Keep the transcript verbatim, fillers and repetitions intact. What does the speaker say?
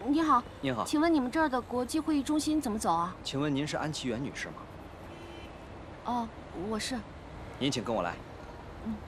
你好， 您好， 请问你们这儿的国际会议中心怎么走啊？ 请问您是安琪媛女士吗？ 哦，我是。 您请跟我来。